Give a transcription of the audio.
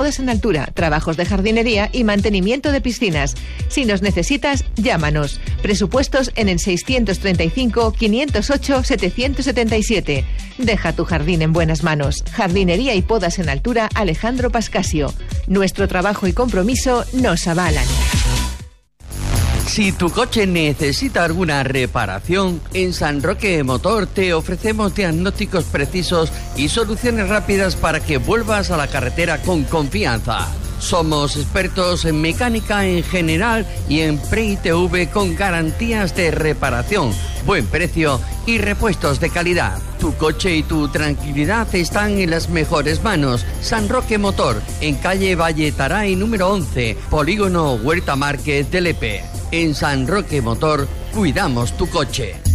Podas en Altura, trabajos de jardinería y mantenimiento de piscinas. Si nos necesitas, llámanos. Presupuestos en el 635 508 777. Deja tu jardín en buenas manos. Jardinería y Podas en Altura, Alejandro Pascasio. Nuestro trabajo y compromiso nos avalan. Si tu coche necesita alguna reparación, en San Roque Motor te ofrecemos diagnósticos precisos y soluciones rápidas para que vuelvas a la carretera con confianza. Somos expertos en mecánica en general y en pre-ITV con garantías de reparación, buen precio y repuestos de calidad. Tu coche y tu tranquilidad están en las mejores manos. San Roque Motor, en calle Valle Taray número 11, Polígono Huerta Márquez de Lepe. En San Roque Motor, cuidamos tu coche.